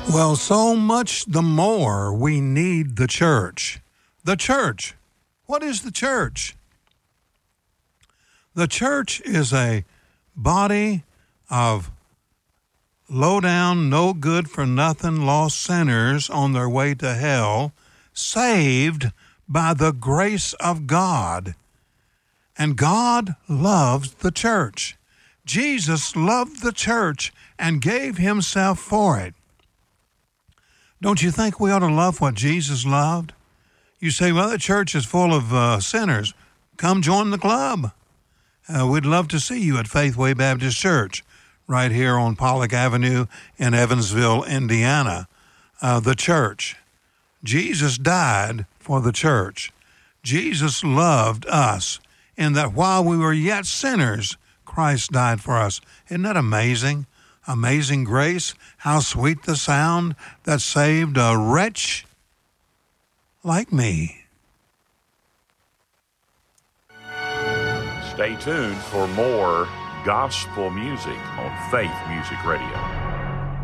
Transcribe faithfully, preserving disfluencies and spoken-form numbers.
Well, so much the more we need the church. The church. What is the church? The church is a body of low-down, no good for nothing, lost sinners on their way to hell, saved by the grace of God. And God loves the church. Jesus loved the church and gave himself for it. Don't you think we ought to love what Jesus loved? You say, well, the church is full of uh, sinners. Come join the club. Uh, we'd love to see you at Faithway Baptist Church right here on Pollock Avenue in Evansville, Indiana. Uh, the church. Jesus died for the church. Jesus loved us in that while we were yet sinners, Christ died for us. Isn't that amazing? Amazing grace. How sweet the sound that saved a wretch like me. Stay tuned for more gospel music on Faith Music Radio.